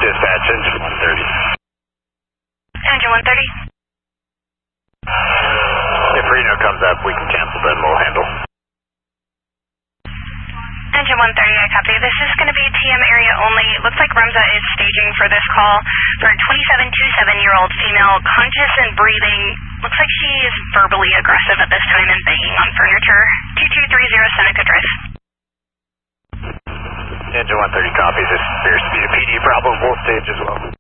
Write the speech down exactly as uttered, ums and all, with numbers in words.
dispatch, engine one thirty. Engine one thirty. If Reno comes up, we can cancel, then we'll handle. Engine one thirty, I copy. This is going to be T M area only. It looks like Remza is staging for this call for a twenty-seven, twenty-seven-year-old female, conscious and breathing. Looks like she is verbally aggressive at this time and banging on furniture. two two three zero Seneca Drive. Engine one thirty copies. This appears to be a P D problem, both stage as well.